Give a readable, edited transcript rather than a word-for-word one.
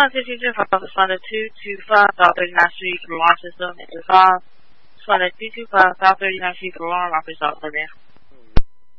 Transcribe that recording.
Responded 225 South 39th Street for alarm system. Respond 225 South 39th Street for alarm office.